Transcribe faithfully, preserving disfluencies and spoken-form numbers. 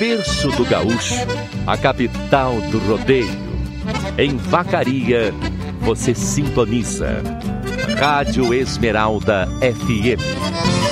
berço do gaúcho, a capital do rodeio. Em Vacaria, você sintoniza Rádio Esmeralda F M.